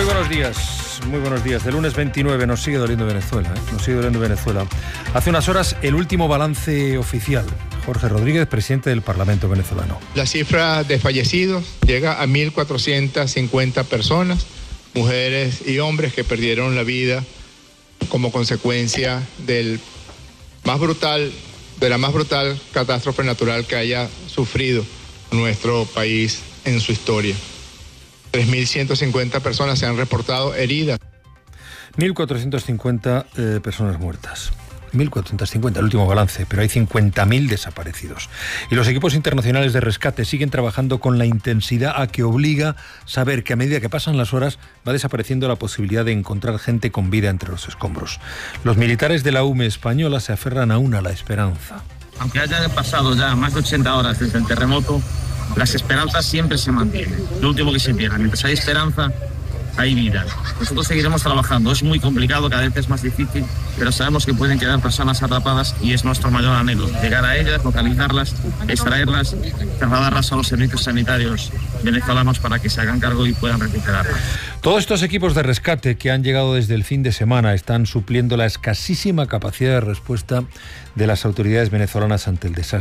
Muy buenos días. De lunes 29 nos sigue doliendo Venezuela, Nos sigue doliendo Venezuela. Hace unas horas el último balance oficial. Jorge Rodríguez, presidente del Parlamento venezolano. La cifra de fallecidos llega a 1.450 personas, mujeres y hombres que perdieron la vida como consecuencia de la más brutal catástrofe natural que haya sufrido nuestro país en su historia. 3.150 personas se han reportado heridas. 1.450 personas muertas. 1.450, el último balance, pero hay 50.000 desaparecidos. Y los equipos internacionales de rescate siguen trabajando con la intensidad a que obliga saber que a medida que pasan las horas va desapareciendo la posibilidad de encontrar gente con vida entre los escombros. Los militares de la UME española se aferran aún a la esperanza. Aunque hayan pasado ya más de 80 horas desde el terremoto, las esperanzas siempre se mantienen. Lo último que se pierda, mientras hay esperanza, hay vida. Nosotros seguiremos trabajando. Es muy complicado, cada vez es más difícil, pero sabemos que pueden quedar personas atrapadas y es nuestro mayor anhelo. Llegar a ellas, localizarlas, extraerlas, trasladarlas a los servicios sanitarios venezolanos para que se hagan cargo y puedan recuperarlas. Todos estos equipos de rescate que han llegado desde el fin de semana están supliendo la escasísima capacidad de respuesta de las autoridades venezolanas ante el desastre.